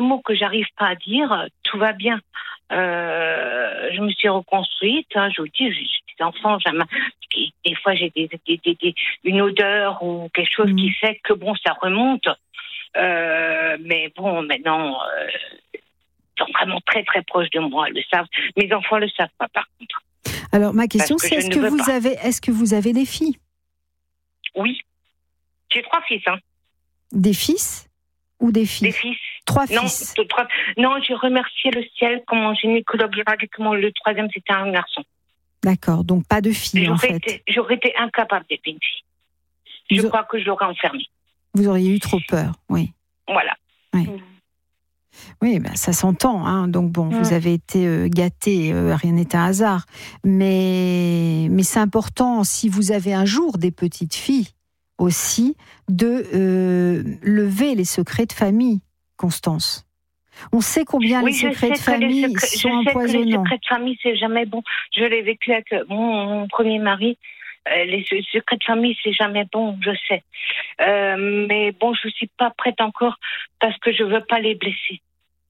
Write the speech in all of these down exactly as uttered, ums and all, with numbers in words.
mots que j'arrive pas à dire, tout va bien. Euh, je me suis reconstruite, hein, je vous dis, j'ai des enfants, jamais, des fois j'ai des, des, des, des, une odeur ou quelque chose mmh. qui fait que bon, ça remonte. Euh, mais bon, maintenant, euh, ils sont vraiment très très proches de moi, ils le savent. Mes enfants le savent pas, par contre. Alors ma question, c'est est-ce que vous avez, est-ce que vous avez des filles ? Oui, j'ai trois fils. Hein. Des fils ou des filles ? Des fils. Trois non, fils. De, trois... Non, j'ai remercié le ciel quand mon gynécologue a dit que le troisième c'était un garçon. D'accord, donc pas de filles j'aurais en fait. Été, j'aurais été incapable d'être une fille. Je vous... crois que je l'aurais enfermée. Vous auriez eu trop peur, oui. Voilà. Oui, mmh. oui ben, ça s'entend. Hein. Donc bon, mmh. vous avez été euh, gâtés, euh, rien n'est un hasard. Mais, mais c'est important, si vous avez un jour des petites filles, aussi, de euh, lever les secrets de famille, Constance. On sait combien oui, les secrets de famille secrets, sont je empoisonnants. Je sais que les secrets de famille, c'est jamais bon. Je l'ai vécu avec mon, mon premier mari. Euh, les secrets de famille, c'est jamais bon, je sais. Euh, mais bon, je suis pas prête encore parce que je veux pas les blesser.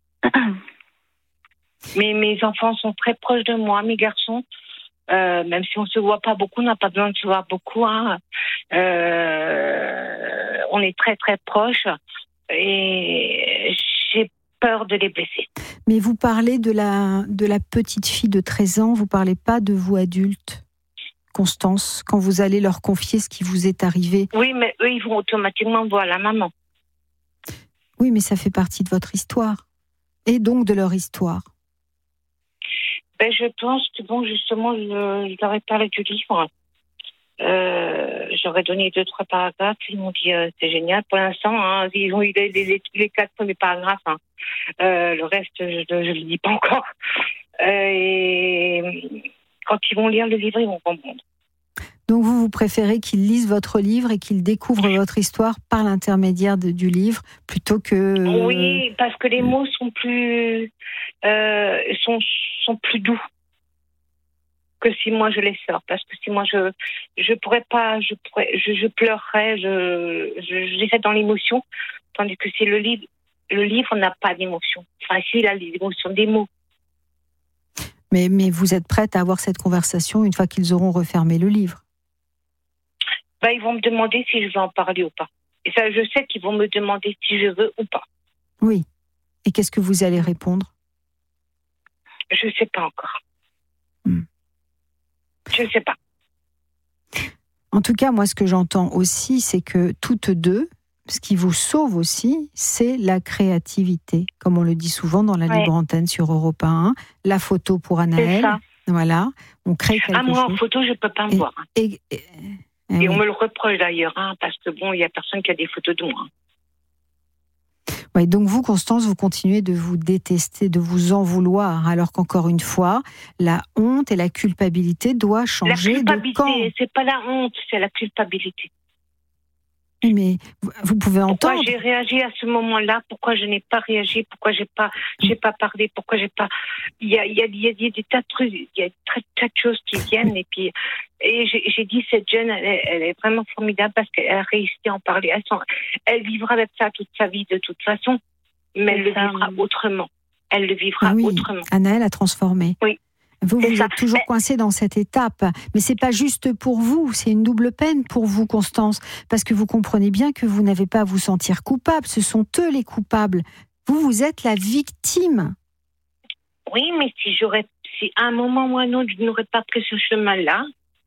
Mais mes enfants sont très proches de moi, mes garçons. Euh, même si on se voit pas beaucoup, on n'a pas besoin de se voir beaucoup. Hein. Euh, on est très très proches et j'ai peur de les blesser. Mais vous parlez de la de la petite fille de treize ans, vous parlez pas de vous adulte, Constance, quand vous allez leur confier ce qui vous est arrivé. Oui, mais eux ils vont automatiquement voir la maman. Oui, mais ça fait partie de votre histoire et donc de leur histoire. Ben, je pense que, bon, justement, je, je leur ai parlé du livre. Euh, j'aurais donné deux, trois paragraphes. Ils m'ont dit, euh, c'est génial. Pour l'instant, hein, ils ont eu les, les, les quatre premiers paragraphes. Hein. Euh, le reste, je ne le dis pas encore. Euh, et quand ils vont lire le livre, ils vont comprendre. Donc, vous, vous préférez qu'ils lisent votre livre et qu'ils découvrent votre histoire par l'intermédiaire de, du livre, plutôt que... Oui, parce que les mots sont plus, euh, sont, sont plus doux que si moi je les sors. Parce que si moi je je pourrais pas, je, pourrais, je, je pleurerais, je, je, je laisserais dans l'émotion, tandis que si le livre, le livre n'a pas d'émotion. Enfin, s'il a l'émotion des mots. Mais, mais vous êtes prête à avoir cette conversation une fois qu'ils auront refermé le livre? Ben, ils vont me demander si je veux en parler ou pas. Et ça, je sais qu'ils vont me demander si je veux ou pas. Oui. Et qu'est-ce que vous allez répondre? Je ne sais pas encore. Hmm. Je ne sais pas. En tout cas, moi, ce que j'entends aussi, c'est que toutes deux, ce qui vous sauve aussi, c'est la créativité. Comme on le dit souvent dans la ouais. Libre Antenne sur Europe un, la photo pour Anaëlle. C'est ça. Voilà. On crée quelque ah, moi, chose. en photo, je ne peux pas me et, voir. Et, et, et, et oui. on me le reproche d'ailleurs, hein, parce que bon, il n'y a personne qui a des photos de moi. Oui, donc vous, Constance, vous continuez de vous détester, de vous en vouloir, alors qu'encore une fois, la honte et la culpabilité doivent changer de camp. C'est pas la honte, c'est la culpabilité. Mais vous pouvez entendre. Pourquoi j'ai réagi à ce moment-là? Pourquoi je n'ai pas réagi? Pourquoi j'ai pas, j'ai pas parlé? Pourquoi j'ai pas? Il y a, il y a, il y a, il y a des tas de trucs, il y a très, tas de choses qui viennent et puis et j'ai, j'ai dit cette jeune, elle est, elle est vraiment formidable parce qu'elle a réussi à en parler. Elle, s'en, elle vivra avec ça toute sa vie de toute façon, mais elle le vivra autrement. Elle le vivra ah oui, autrement. Anaëlle a transformé. Oui. Vous, vous ça. êtes toujours mais... coincée dans cette étape. Mais c'est pas juste pour vous, c'est une double peine pour vous, Constance. Parce que vous comprenez bien que vous n'avez pas à vous sentir coupable. Ce sont eux les coupables. Vous, vous êtes la victime. Oui, mais si j'aurais, si à un moment ou à un autre, je n'aurais pas pris ce chemin-là,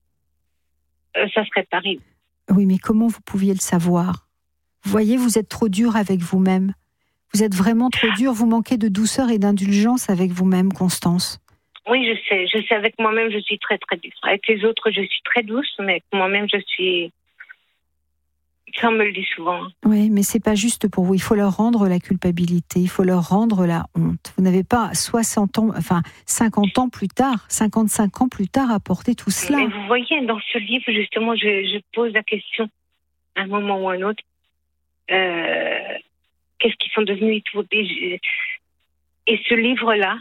euh, ça serait pareil. Oui, mais comment vous pouviez le savoir? Vous voyez, vous êtes trop dur avec vous-même. Vous êtes vraiment trop dur. Vous manquez de douceur et d'indulgence avec vous-même, Constance. Oui, je sais. Je sais, avec moi-même, je suis très, très douce. Avec les autres, je suis très douce, mais avec moi-même, je suis... Ça, on me le dit souvent. Oui, mais c'est pas juste pour vous. Il faut leur rendre la culpabilité. Il faut leur rendre la honte. Vous n'avez pas soixante ans, enfin, cinquante ans plus tard, cinquante-cinq ans plus tard à porter tout cela. Mais vous voyez, dans ce livre, justement, je, je pose la question, à un moment ou à un autre, euh, qu'est-ce qu'ils sont devenus? Et, et ce livre-là,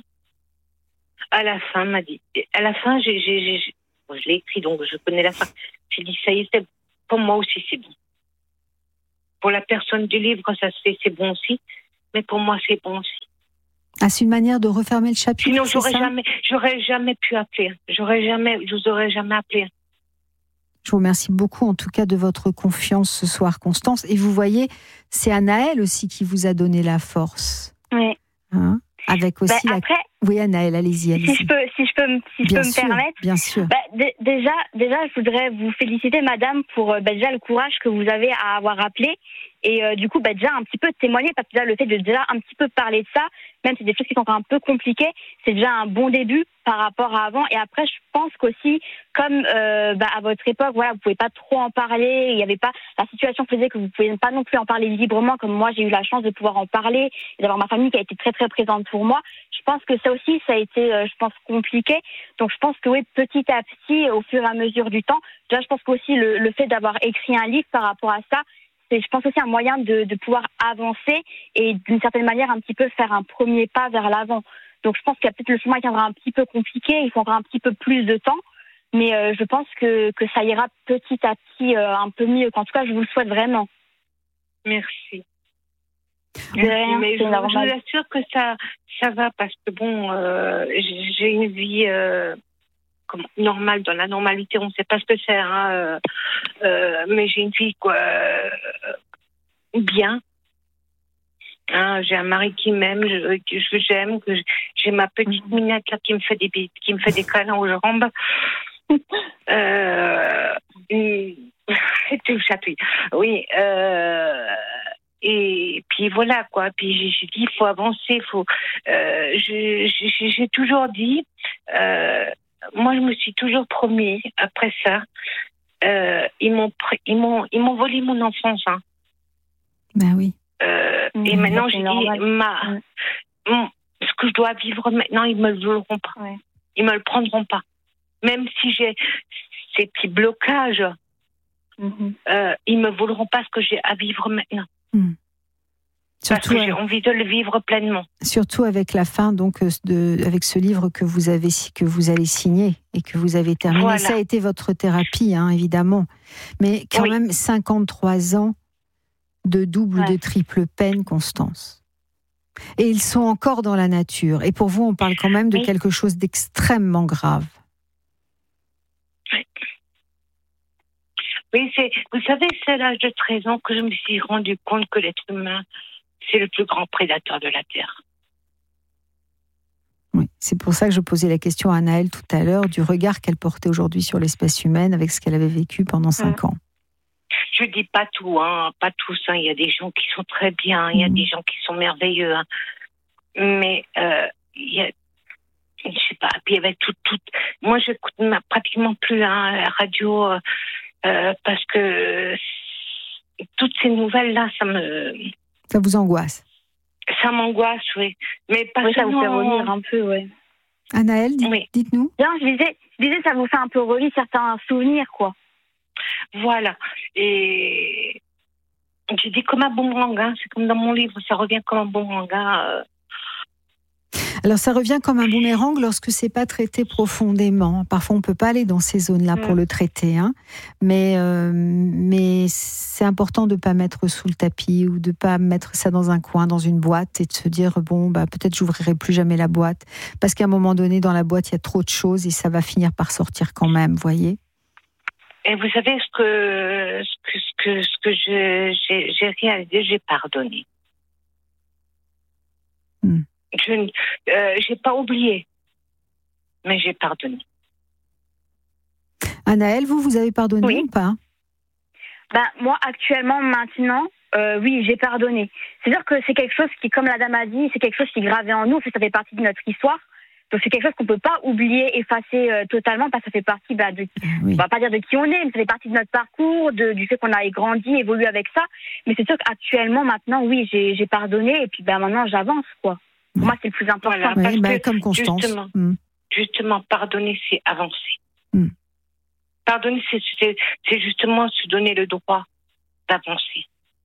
à la fin, m'a dit. À la fin, j'ai, j'ai, j'ai, bon, je l'ai écrit, donc je connais la fin. J'ai dit, ça y est, c'est, pour moi aussi, c'est bon. Pour la personne du livre, ça se fait, c'est bon aussi. mais pour moi, c'est bon aussi. Ah, c'est une manière de refermer le chapitre. Sinon, c'est j'aurais ça jamais, j'aurais jamais pu appeler. J'aurais jamais, je vous aurais jamais appelé. Je vous remercie beaucoup, en tout cas, de votre confiance ce soir, Constance. Et vous voyez, c'est Anaëlle aussi qui vous a donné la force. Oui. Hein, avec aussi bah, la... après, oui, Anaëlle, allez-y, allez-y. Si je peux, si je peux, me- si je bien peux sûr, me permettre. Bien sûr. Bah, d- déjà, déjà, je voudrais vous féliciter, madame, pour euh, bah, déjà le courage que vous avez à avoir appelé. Et euh, du coup, bah, déjà un petit peu témoigner, parce que déjà le fait de déjà un petit peu parler de ça, même si c'est des choses qui sont encore un peu compliquées, c'est déjà un bon début par rapport à avant. Et après, je pense qu'aussi, comme euh, bah, à votre époque, voilà, vous pouvez pas trop en parler, il y avait pas, la situation faisait que vous pouvez pas non plus en parler librement, comme moi j'ai eu la chance de pouvoir en parler et d'avoir ma famille qui a été très très présente pour moi. Je pense que ça aussi, ça a été, euh, je pense, compliqué. Donc je pense que oui, petit à petit, au fur et à mesure du temps, déjà je pense qu'aussi le, le fait d'avoir écrit un livre par rapport à ça, c'est, je pense aussi un moyen de, de pouvoir avancer et d'une certaine manière un petit peu faire un premier pas vers l'avant. Donc je pense qu'il y a peut-être le chemin qui viendra un petit peu compliqué, il faut encore un petit peu plus de temps, mais euh, je pense que, que ça ira petit à petit euh, un peu mieux. En tout cas, je vous le souhaite vraiment. Merci. De rien, mais c'est je, normal. je vous assure que ça, ça va parce que bon, euh, j'ai une vie euh, comme, normale, dans la normalité, on ne sait pas ce que c'est, hein, euh, euh, mais j'ai une vie quoi, euh, bien. Hein, j'ai un mari qui m'aime, je, que j'aime, que j'ai ma petite Mm-hmm. minette là qui me fait des qui me fait des câlins aux jambes. euh, c'est tout chatouille. Oui. Euh, Et puis voilà quoi. Puis j'ai, j'ai dit il faut avancer, il faut. Euh, je, j'ai, j'ai toujours dit. Euh, moi je me suis toujours promis après ça. Euh, ils m'ont ils m'ont ils m'ont volé mon enfance. Hein. Ben oui. Euh, Mmh, et maintenant j'ai normal. dit ma Mmh. mon, ce que je dois vivre maintenant ils me le voleront pas. Ouais. Ils me le prendront pas. Même si j'ai ces petits blocages, Mmh. euh, ils me voleront pas ce que j'ai à vivre maintenant. Mmh. Parce Surtout, que j'ai envie de le vivre pleinement. surtout avec la fin, donc, de, avec ce livre que vous avez, que vous allez signer et que vous avez terminé. Voilà. Ça a été votre thérapie, hein, évidemment. Mais quand Oui. même, cinquante-trois ans de double, Ouais. de triple peine, Constance. Et ils sont encore dans la nature. Et pour vous, on parle quand même de Oui. quelque chose d'extrêmement grave. Oui, c'est, vous savez, c'est à l'âge de treize ans que je me suis rendu compte que l'être humain, c'est le plus grand prédateur de la Terre. Oui, c'est pour ça que je posais la question à Anaëlle tout à l'heure, du regard qu'elle portait aujourd'hui sur l'espèce humaine avec ce qu'elle avait vécu pendant cinq ans. Je dis pas tout, hein, pas tous. Hein. Il y a des gens qui sont très bien, il y a Mmh. des gens qui sont merveilleux. Hein. Mais euh, il y a, je sais pas. Puis avec tout, tout. Moi, j'écoute pratiquement plus hein, la radio euh, euh, parce que toutes ces nouvelles là, ça me, Ça vous angoisse? ça m'angoisse, oui. Mais pas Oui, ça vous seulement- fait relire un peu, ouais. Anaëlle, dites, Oui. dites-nous. Bien, je disais, je disais, ça vous fait un peu relire certains souvenirs, quoi. Voilà. Et j'ai dit comme un boomerang, hein. C'est comme dans mon livre, ça revient comme un boomerang. Hein. Euh, Alors ça revient comme un boomerang lorsque c'est pas traité profondément. Parfois on peut pas aller dans ces zones-là Mm. pour le traiter, hein. Mais euh, mais c'est important de pas mettre sous le tapis ou de pas mettre ça dans un coin, dans une boîte et de se dire bon bah peut-être j'ouvrirai plus jamais la boîte parce qu'à un moment donné dans la boîte il y a trop de choses et ça va finir par sortir quand même, voyez. Et vous savez ce que ce que ce que, ce que je, j'ai, j'ai réalisé, j'ai pardonné. Mm. Je ne euh, j'ai pas oublié, mais j'ai pardonné. Anaëlle, vous vous avez pardonné Oui. ou pas? Ben, moi, actuellement, maintenant, euh, oui, j'ai pardonné. C'est-à-dire que c'est quelque chose qui, comme la dame a dit, c'est quelque chose qui est gravé en nous, en fait, ça fait partie de notre histoire. Donc c'est quelque chose qu'on peut pas oublier, effacer euh, totalement, parce que ça fait partie bah, de, Oui. on va pas dire de qui on est, mais ça fait partie de notre parcours, de, du fait qu'on a grandi, évolué avec ça. Mais c'est sûr qu'actuellement, maintenant, oui, j'ai, j'ai pardonné, et puis ben maintenant, j'avance, quoi. Pour Oui. moi, c'est le plus important. Voilà. Oui, parce bah, que, comme Constance. justement, Mm. Justement, pardonner, c'est avancer. Mm. Pardonner, c'est, c'est, c'est justement se donner le droit d'avancer.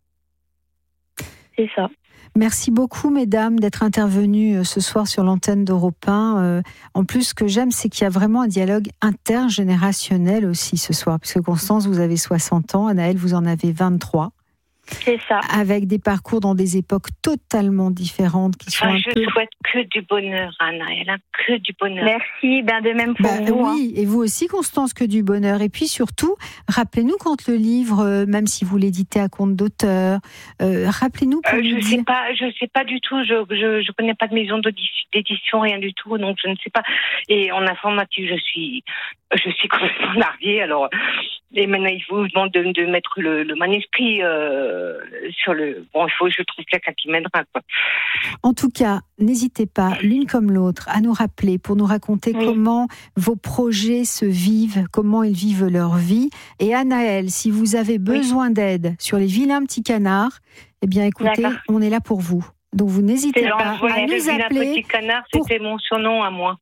C'est ça. Merci beaucoup, mesdames, d'être intervenues ce soir sur l'antenne d'Europe un. Euh, en plus, ce que j'aime, c'est qu'il y a vraiment un dialogue intergénérationnel aussi ce soir. Puisque Constance, vous avez soixante ans, Anaëlle, vous en avez vingt-trois. C'est ça. Avec des parcours dans des époques totalement différentes qui sont Enfin, un je peu... souhaite que du bonheur, Anna. Elle a que du bonheur. Merci, ben de même pour Bah, vous. oui, et vous aussi, Constance, que du bonheur. Et puis surtout, rappelez-nous quand le livre, euh, même si vous l'éditez à compte d'auteur, euh, rappelez-nous pour Euh, lui je dire... sais pas, je sais pas du tout. Je je, je connais pas de maison d'audi- d'édition, rien du tout, donc je ne sais pas. Et en informatique, je suis je suis complètement larguée. Alors, et maintenant il vous demande de, de mettre le, le manuscrit euh, sur le. Bon, il faut que je trouve quelqu'un qui m'aidera, quoi. En tout cas, n'hésitez pas, l'une comme l'autre, à nous rappeler pour nous raconter Oui. comment vos projets se vivent, comment ils vivent leur vie. Et Anaëlle, si vous avez besoin d'aide sur les vilains petits canards, eh bien écoutez, D'accord. on est là pour vous. Donc vous n'hésitez C'est pas Ouais, à le nous vilain appeler. petit canard, pour- c'était mon surnom à moi.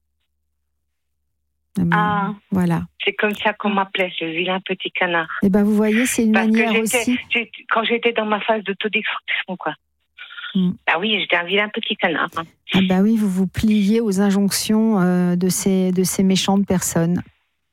Eh ben, Ah. Voilà. C'est comme ça qu'on m'appelait, le vilain petit canard. Et ben vous voyez, c'est une Parce que manière j'étais, aussi. j'étais- quand j'étais dans ma phase d'autodestruction, quoi. Mm. Ah oui, j'étais un vilain petit canard. Hein. Ah bah oui, vous vous pliez aux injonctions euh, de ces de ces méchantes personnes.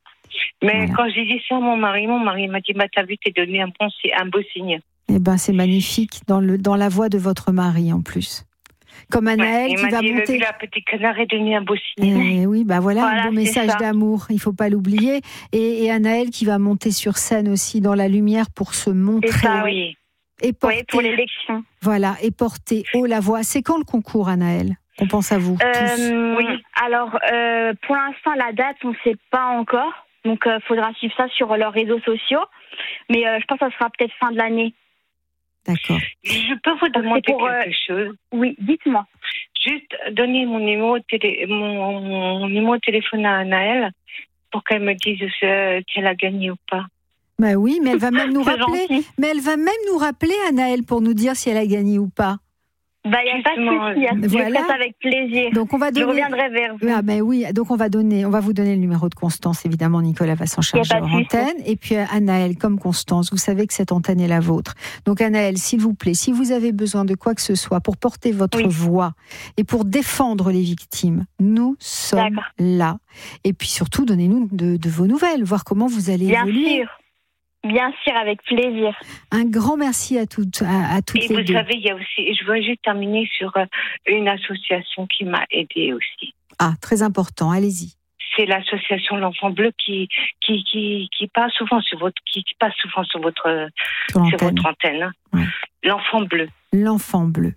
Mais Voilà. quand j'ai dit ça à mon mari, mon mari m'a dit, bah, t'as vu, t'es donné un bon, c'est un beau signe. Eh ben c'est magnifique dans le dans la voix de votre mari en plus. Comme Anaëlle Ouais, il qui m'a va dit, le monter. vilain petit canard est devenu un beau signe. Eh oui, bah voilà, Voilà, un beau c'est message ça. d'amour, il faut pas l'oublier. Et, et Anaëlle qui va monter sur scène aussi dans la lumière pour se montrer C'est ça, oui. et porter, Oui, pour l'élection. voilà, et porter haut la voix. C'est quand le concours, Anaëlle? On pense à vous tous. Euh, Oui. Alors, euh, pour l'instant, la date, on ne sait pas encore. Donc, il faudra suivre ça sur leurs réseaux sociaux. Mais euh, je pense que ça sera peut-être fin de l'année. D'accord. Je peux vous demander pour, euh, quelque chose. Oui, dites-moi. Juste donner mon numéro de, télé, mon, mon numéro de téléphone à Anaëlle pour qu'elle me dise euh, si elle a gagné ou pas. Bah oui, mais elle va même nous C'est rappeler. gentil. Mais elle va même nous rappeler, Anaëlle, pour nous dire si elle a gagné ou pas. Bah, il n'y a pas Justement, de souci. Je voilà. ferai ça avec plaisir. Donc on va Je donner. reviendrai vers vous. Ah ben oui, donc on va donner, on va vous donner le numéro de Constance, évidemment. Nicolas va s'en charger Y a pas hors de souci. antenne. Et puis euh, Anaëlle, comme Constance, vous savez que cette antenne est la vôtre. Donc Anaëlle, s'il vous plaît, si vous avez besoin de quoi que ce soit pour porter votre Oui. voix et pour défendre les victimes, nous sommes D'accord. là. Et puis surtout, donnez-nous de, de vos nouvelles, voir comment vous allez Bien évoluer. sûr. Bien sûr, avec plaisir. Un grand merci à toutes, à, à toutes Et les vous deux. savez, il y a aussi, je veux juste terminer sur euh, une association qui m'a aidée aussi. Ah, très important. Allez-y. C'est l'association L'Enfant Bleu qui qui qui qui passe souvent sur votre qui, qui passe souvent sur votre Sur sur l'antenne. votre antenne. hein. Ouais. L'Enfant Bleu. L'enfant bleu.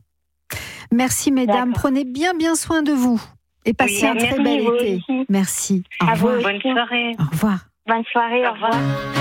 Merci, mesdames. D'accord. Prenez bien, bien soin de vous. Et passez Oui, un très merci, bel vous été. aussi. Merci. Au À vous revoir. Bonne soirée. Au revoir. Bonne soirée. Au Au revoir. revoir.